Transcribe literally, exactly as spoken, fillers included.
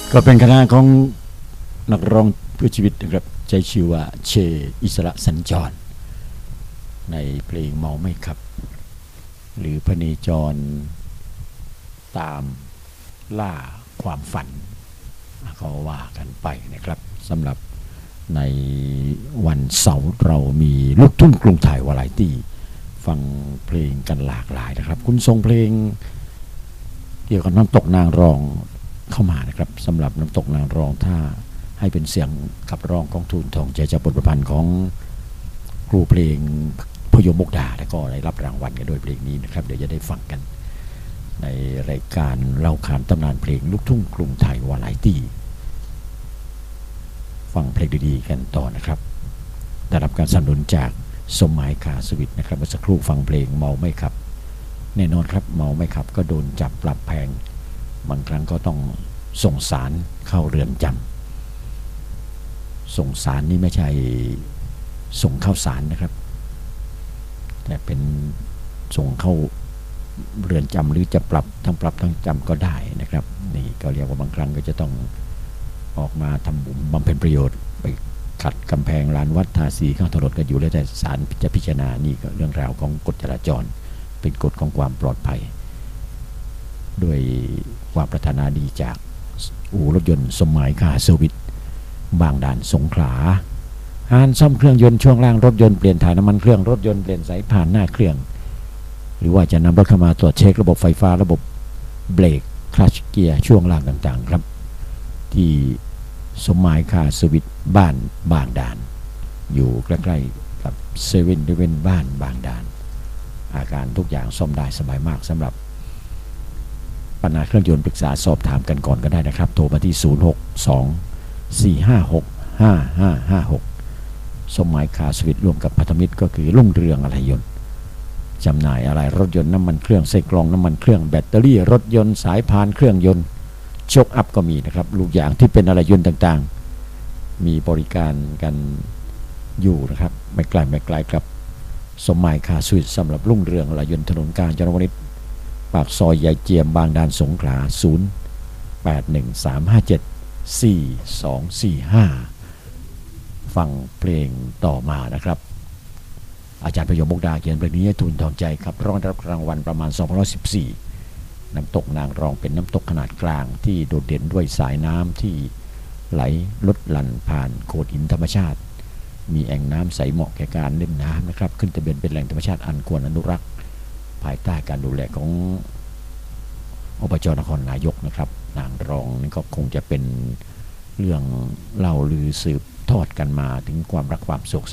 ก็เป็นคณะของนักร้องเพื่อชีวิตนะครับใจชื่อว่าเชอิสระสัญจรในเพลงเมาไม่ขับหรือพเนจรตามล่าความฝันเขาว่ากันไปนะครับสำหรับในวันเสาร์เรามีลูกทุ่งกรุงไทยวาไรตี้ฟังเพลงกันหลากหลายนะครับคุณทรงเพลงเกี่ยวกับน้ำตกนางรองเข้ามานะครับสำหรับน้ำตกนางรองถ้าให้เป็นเสียงขับร้องของทูลทองใจจากบทประพันธ์ของครูเพลงพยมมุกดาแล้วก็ได้รับรางวัลกันโดยเพลงนี้นะครับเดี๋ยวจะได้ฟังกันในรายการเล่าขานตำนานเพลงลูกทุ่งกรุงไทยวาไรตี้ฟังเพลงดีๆกันต่อนะครับได้รับการสนับสนุนจากสมหมายคาสวิทนะครับเมื่อสักครู่ฟังเพลงเมาไม่ขับแน่นอนครับเมาไม่ขับก็โดนจับปรับแพงบางครั้งก็ต้องส่งสารเข้าเรือนจำส่งสารนี่ไม่ใช่ส่งเข้าสารนะครับแต่เป็นส่งเข้าเรือนจำหรือจะปรับทั้งปรับทั้งจำก็ได้นะครับนี่ก็เรียกว่าบางครั้งก็จะต้องออกมาทำบุญบำเพ็ญประโยชน์ไปขัดกำแพงลานวัดทาสีข้างถนนกันอยู่แล้วแต่ศาลจะพิจารณานี่ก็เรื่องราวของกฎจราจรเป็นกฎของความปลอดภัยด้วยความปรารถนาดีจากอู่รถยนต์สมหมายคาเซอร์วิสบางด่านสงขลาหานซ่อมเครื่องยนต์ช่วงล่างรถยนต์เปลี่ยนถ่ายน้ำมันเครื่องรถยนต์เปลี่ยนสายผ่านหน้าเครื่องหรือว่าจะนำรถเข้ามาตรวจเช็คระบบไฟฟ้าระบบเบรกคลัตช์เกียร์ช่วงล่างต่างๆครับที่สมหมายคาเซอร์วิสบ้านบางด่านอยู่ใกล้ๆกับเซเว่นเดเว่นบ้านบางด่านอาการทุกอย่างซ่อมได้สบายมากสำหรับปัญหาเครื่องยนต์ปรึกษาสอบถามกันก่อนก็ได้นะครับโทรมาที่ศูนย์ หก สอง สี่ ห้า หก ห้า ห้า ห้า หกสมหมายคาร์สวิทร่วมกับพันธมิตรก็คือรุ่งเรืองอะไหล่ยนต์จำหน่ายอะไรรถยนต์น้ำมันเครื่องไส้กรองน้ำมันเครื่องแบตเตอรี่รถยนต์สายพานเครื่องยนต์โชคอัพก็มีนะครับลูกยางที่เป็นอะไหล่ยนต์ต่างๆมีบริการกันอยู่นะครับไม่ไกลไม่ไกลกับสมหมายคาร์สวิทสำหรับรุ่งเรืองอะไหล่ยนต์ถนนกาญจนวนิชปากซอยยายเจียมบางด่านสงขลาศูนย์ แปด หนึ่ง สาม ห้า เจ็ด สี่ สอง สี่ ห้าฟังเพลงต่อมานะครับอาจารย์พยมมุกดาเขียนเพลงนี้ให้ทูลทองใจครับรองรับรางวัลประมาณสองพันห้าร้อยสิบสี่น้ำตกนางรองเป็นน้ำตกขนาดกลางที่โดดเด่นด้วยสายน้ำที่ไหลลดหลั่นผ่านโขดหินธรรมชาติมีแอ่งน้ำใสเหมาะแก่การเล่นน้ำนะครับขึ้นทะเบียนเป็นแหล่งธรรมชาติอันควรอนุรักษ์ภายใต้การดูแลของอบจ.นครนายกนะครับนางรองนี่ก็คงจะเป็นเรื่องเล่าลือสืบทอดกันมาถึงความรักความสุข